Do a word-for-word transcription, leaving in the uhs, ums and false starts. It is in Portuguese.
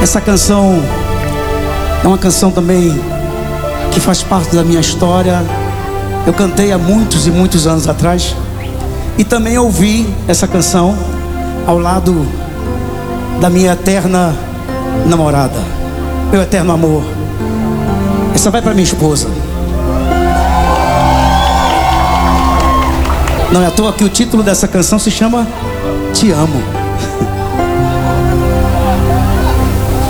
Essa canção é uma canção também que faz parte da minha história. Eu cantei há muitos e muitos anos atrás. E também ouvi essa canção ao lado da minha eterna namorada, meu eterno amor. Essa vai para minha esposa. Não é à toa que o título dessa canção se chama Te Amo.